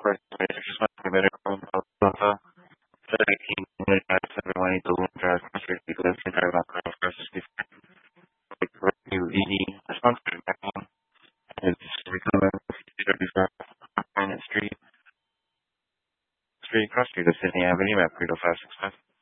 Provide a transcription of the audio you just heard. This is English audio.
course, just want to better Alpha, 18, Drive, 718, the Loon Drive, Crossfit, Eagles, and Drive, Alpha, versus new ED, response to the background, is recovering 35 Planet Street, Cross Street of Sydney Avenue, map 30565.